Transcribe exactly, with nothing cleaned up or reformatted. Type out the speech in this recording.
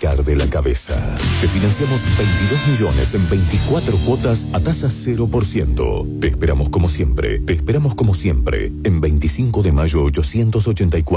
sacar de la cabeza. Te financiamos veintidós millones en veinticuatro cuotas a tasa cero por ciento. Te esperamos como siempre, te esperamos como siempre, en veinticinco de mayo ochocientos ochenta y cuatro.